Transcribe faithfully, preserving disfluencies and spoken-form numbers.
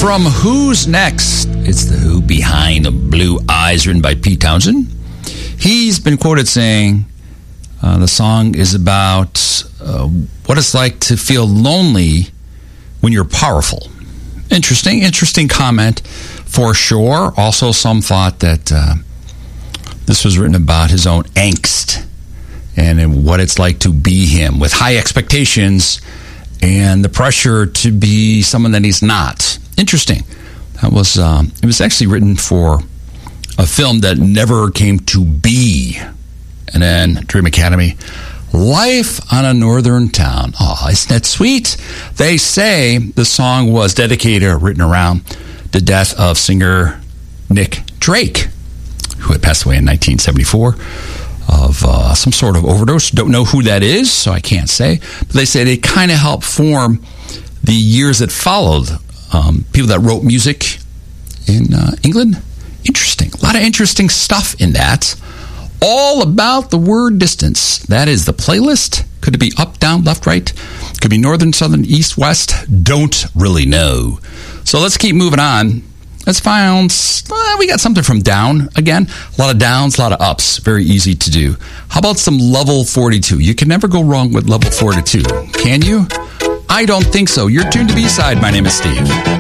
From Who's Next? It's the Who Behind the Blue Eyes, written by Pete Townsend. He's been quoted saying uh, the song is about uh, what it's like to feel lonely when you're powerful. Interesting, interesting comment for sure. Also, some thought that uh, this was written about his own angst and what it's like to be him with high expectations and the pressure to be someone that he's not. Interesting. That was um, it was actually written for a film that never came to be. And then Dream Academy, Life on a Northern Town. Oh, isn't that sweet? They say the song was dedicated or written around the death of singer Nick Drake, who had passed away in nineteen seventy-four of uh, some sort of overdose. Don't know who that is, so I can't say. But they say they kind of helped form the years that followed. Um, people that wrote music in uh, England. Interesting. A lot of interesting stuff in that. All about the word distance. That is the playlist. Could it be up, down, left, right? Could be northern, southern, east, west. Don't really know. So let's keep moving on. Let's find, well, we got something from down again. A lot of downs, a lot of ups. Very easy to do. How about some level forty-two? You can never go wrong with level forty-two. Can you? I don't think so. You're tuned to B-Side. My name is Steve.